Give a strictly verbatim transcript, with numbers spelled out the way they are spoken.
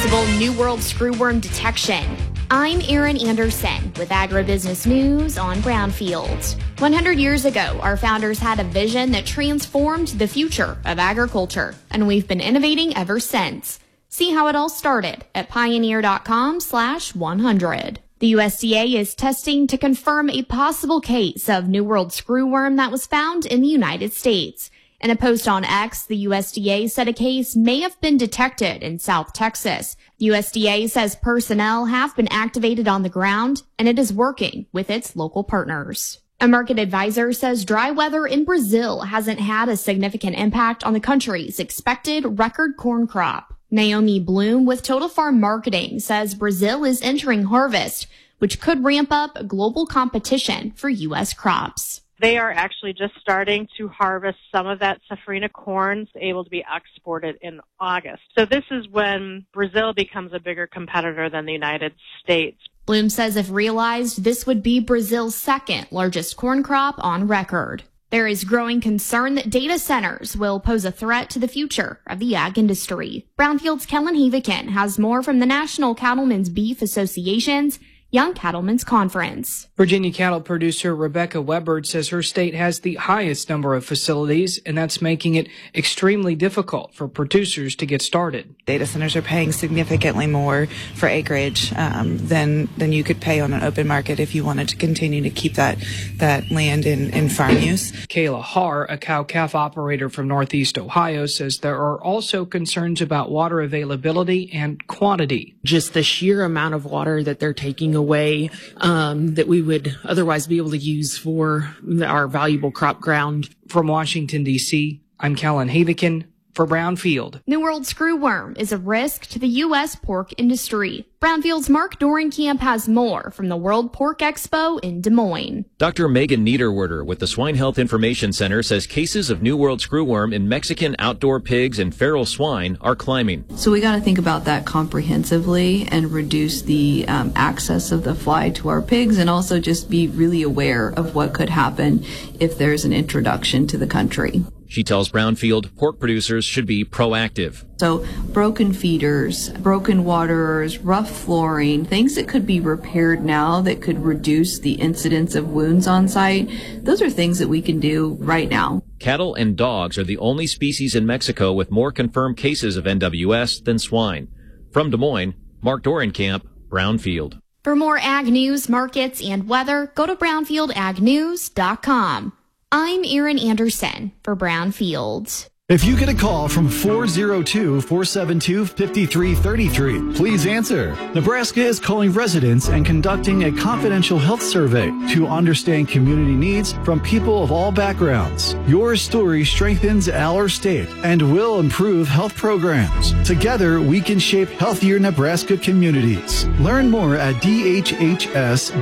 possible New World screwworm detection. I'm Erin Anderson with Agribusiness News on Brownfield. one hundred years ago, our founders had a vision that transformed the future of agriculture, and we've been innovating ever since. See how it all started at pioneer.com slash 100. The U S D A is testing to confirm a possible case of New World screwworm that was found in the United States. In a post on X, the U S D A said a case may have been detected in South Texas. U S D A says personnel have been activated on the ground, and it is working with its local partners. A market advisor says dry weather in Brazil hasn't had a significant impact on the country's expected record corn crop. Naomi Bloom with Total Farm Marketing says Brazil is entering harvest, which could ramp up global competition for U S crops. They are actually just starting to harvest some of that safrinha corn able to be exported in August. So this is when Brazil becomes a bigger competitor than the United States. Bloom says if realized, this would be Brazil's second largest corn crop on record. There is growing concern that data centers will pose a threat to the future of the ag industry. Brownfield's Kellen Havikin has more from the National Cattlemen's Beef Association's Young Cattlemen's Conference. Virginia cattle producer Rebecca Webbard says her state has the highest number of facilities, and that's making it extremely difficult for producers to get started. Data centers are paying significantly more for acreage um, than than you could pay on an open market if you wanted to continue to keep that that land in, in farm use. Kayla Haar, a cow-calf operator from Northeast Ohio, says there are also concerns about water availability and quantity. Just the sheer amount of water that they're taking away um, that we would otherwise be able to use for our valuable crop ground. From Washington, D C, I'm Kellen Havikin for Brownfield. New World screwworm is a risk to the U S pork industry. Brownfield's Mark Dorenkamp has more from the World Pork Expo in Des Moines. Doctor Megan Niederwerder with the Swine Health Information Center says cases of New World screwworm in Mexican outdoor pigs and feral swine are climbing. So we got to think about that comprehensively and reduce the um, access of the fly to our pigs, and also just be really aware of what could happen if there's an introduction to the country. She tells Brownfield pork producers should be proactive. So broken feeders, broken waterers, rough flooring, things that could be repaired now that could reduce the incidence of wounds on site, those are things that we can do right now. Cattle and dogs are the only species in Mexico with more confirmed cases of N W S than swine. From Des Moines, Mark Dorenkamp, Brownfield. For more ag news, markets, and weather, go to brownfield ag news dot com. I'm Erin Anderson for Brownfield. If you get a call from four oh two, four seven two, five three three three, please answer. Nebraska is calling residents and conducting a confidential health survey to understand community needs from people of all backgrounds. Your story strengthens our state and will improve health programs. Together, we can shape healthier Nebraska communities. Learn more at D H H S